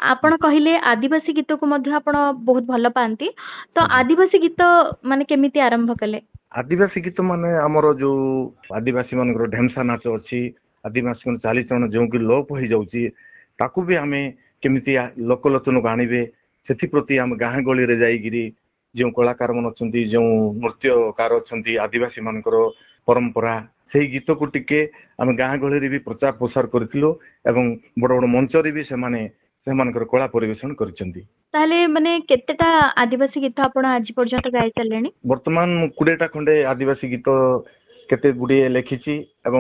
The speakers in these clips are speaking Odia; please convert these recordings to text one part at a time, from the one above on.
ଆପଣ କହିଲେ ଆଦିବାସୀ ଗୀତକୁ ମଧ୍ୟ ଆପଣ ବହୁତ ଭଲ ପାଆନ୍ତି ତ ଆଜ୍ଞା। ଆଦିବାସୀ ଗୀତ ମାନେ କେମିତି ଆରମ୍ଭ କଲେ? ଆଦିବାସୀ ଗୀତ ମାନେ ଆମର ଯୋଉ ଆଦିବାସୀ ମାନଙ୍କର ଢେମସା ନାଚ ଅଛି, ଆଦିବାସୀ ଚାଲିଚଳନ ଯେଉଁ କି ଲୋପ ହେଇଯାଉଛି ତାକୁ ବି ଆମେ କେମିତି ଲୋକଲୋଚନକୁ ଆଣିବେ ସେଥିପ୍ରତି ଆମେ ଗାଁ ଗହଳିରେ ଯାଇକିରି ଯେଉଁ କଳାକାର ମାନେ ଅଛନ୍ତି, ଯେଉଁ ନୃତ୍ୟକାର ଅଛନ୍ତି ଆଦିବାସୀ ମାନଙ୍କର ପରମ୍ପରା ସେଇ ଗୀତକୁ ଟିକେ ଆମେ ଗାଁ ଗହଳିରେ ବି ପ୍ରଚାର ପ୍ରସାର କରିଥିଲୁ ଏବଂ ବଡ ବଡ ମଞ୍ଚରେ ବି ସେମାନଙ୍କର କଳା ପରିବେଷଣ କରିଛନ୍ତି। ତାହେଲେ ମାନେ କେତେଟା ଆଦିବାସୀ ଗୀତ ଆପଣ ଆଜି ପର୍ଯ୍ୟନ୍ତ ଗାଇ ସାରିଲେଣି? ବର୍ତ୍ତମାନ ମୁଁ 20ଟା ଖଣ୍ଡେ ଆଦିବାସୀ ଗୀତ କେତେ ଗୁଡିଏ ଲେଖିଛି ଏବଂ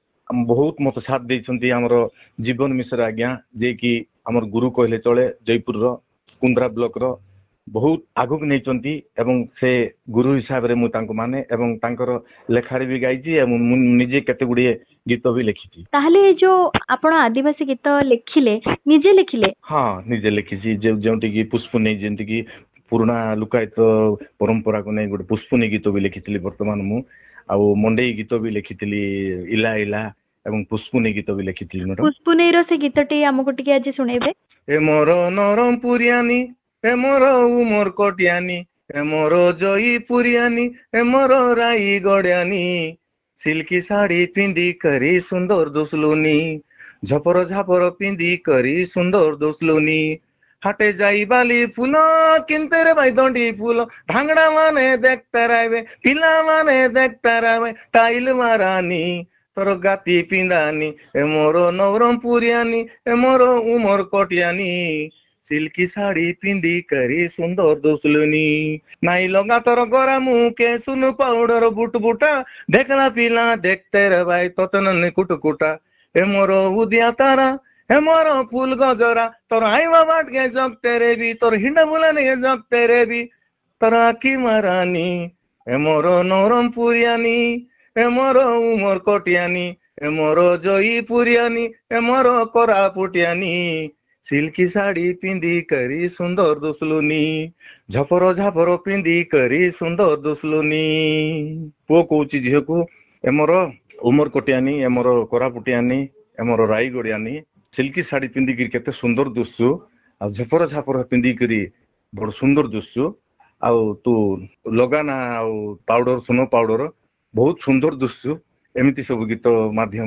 ବହୁତ ମତେ ସାଥ ଦେଇଛନ୍ତି ଆମର ଜୀବନ ମିଶ୍ର ଆଜ୍ଞା, ଯିଏକି ଆମର ଗୁରୁ କହିଲେ ଚଳେ, ଜୟପୁରର କୁନ୍ଦ୍ରା ବ୍ଲକର ବହୁତ ଆଗକୁ ନେଇଛନ୍ତି ଏବଂ ସେ ଗୁରୁ ହିସାବରେ ମୁଁ ତାଙ୍କୁ ମାନେ ଏବଂ ତାଙ୍କର ଲେଖାରେ ବି ଗାଇଛି ଏବଂ ମୁଁ ନିଜେ କେତେ ଗୁଡିଏ ଗୀତ ବି ଲେଖିଛି। ତାହେଲେ ଯୋଉ ଆପଣ ଆଦିବାସୀ ଗୀତ ଲେଖିଲେ ନିଜେ ଲେଖିଲେ? ହଁ ନିଜେ ଲେଖିଛି, ଯେଉଁଠିକି ପୁଷ୍ପୁନେଇ ଯେମିତିକି ପୁରୁଣା ଲୁକାୟିତ ପରମ୍ପରାକୁ ନେଇ ଗୋଟେ ପୁଷ୍ପୁନେଇ ଗୀତ ବି ଲେଖିଥିଲି ବର୍ତ୍ତମାନ ମୁଁ, ଆଉ ମଣ୍ଡେଇ ଗୀତ ବି ଲେଖିଥିଲି ଇଲା ଇଲା ଏବଂ ପୁଷ୍ପୁନେଇ ଗୀତ ବି ଲେଖିଥିଲି ମ୍ୟାଡାମ। ପୁଷ୍ପୁନେଇର ସେ ଗୀତଟି ଆମକୁ ଟିକେ ଆଜି ଶୁଣେଇବେ? ଏ ମୋର ନରମ ପୁରିଆନି, ଏ ମୋର ଉମର କଟିଆନି, ଏ ମୋର ଜଇ ପୁରିଆନି, ଏ ମୋର ରାଇ ଗଡିଆନି, ସିଲ୍କି ଶାଢୀ ପିନ୍ଧି କରି ସୁନ୍ଦର ଦୁସଲୁନି, ଝପର ଝାପର ପିନ୍ଧି କରି ସୁନ୍ଦର ଦୁସଲୁନି, ହାଟେ ଯାଇ ବାଲି ଫୁଲ କିନ୍ତେ ରେ ଭାଇ ଦଣ୍ଡି ଫୁଲ, ଭାଙ୍ଗଡା ମାନେ ଦେଖତେ ରହିବେ, ପିଲାମାନେ ଦେଖତେ ରହିବେ, ଟାଇଲ ମାରାନି ତୋର ଗାତି ପିନ୍ଧାନି, ଏ ମୋର ନବରମ ପୁରିଆନି, ଏ ମୋର ଉମର କଟିଆନି, ସିଲ୍କି ଶାଢୀ ପିନ୍ଧି କରି ସୁନ୍ଦର ଦୁସଲୁନି, ନାଇ ଲଗା ତୋର ଗୋରା ମୁକେ ସୁନ ପାଉଡର ବୁଟ ବୁଟା, ଦେଖଲା ପିଲା ଦେଖତେ ରେ ଭାଇ ତୋତେ ନନେ କୁଟକୁଟା, ଏ ମୋର ଉଦିଆ ତାରା, ଏ ମୋର ফুল গজরা, তোর আইবা বাটকে জগতে রে বি, তোর হিন্ডা বুলানি জগতে রে বি, তোর আখি মারানি, এ মোর নরম পুরিয়ানি, এ মোর উমর কটিয়ানি, এ মোর জয়ী পুরিয়ানি, এ মোর করা পুটিয়ানি, সিল্কি শাড়ি পিন্ধি করি সুন্দর দুসলুনি, ঝপর ঝাপর পিন্ধି করি সুন্দর দুসলুনি। পুଅ କହୁଛି ଝିଅକୁ, ଏ ମୋର ଉମର କଟିଆନି, ଏ ମୋର କୋରାପୁଟିଆନି, ଏ ମୋର ରାଇଗଡିଆନି, ସିଲ୍କି ଶାଢୀ ପିନ୍ଧିକିରି କେତେ ସୁନ୍ଦର ଦୁଶୁ, ଆଉ ଝପର ଝାପର ପିନ୍ଧିକିରି ବଡ ସୁନ୍ଦର ଦୁଶୁ, ଆଉ ତୁ ଲଗାନା ଆଉ ପାଉଡର ସୁନ ପାଉଡର ବହୁତ ସୁନ୍ଦର ଦୁଶୁ, ଏମିତି ସବୁ ଗୀତ ମାଧ୍ୟମ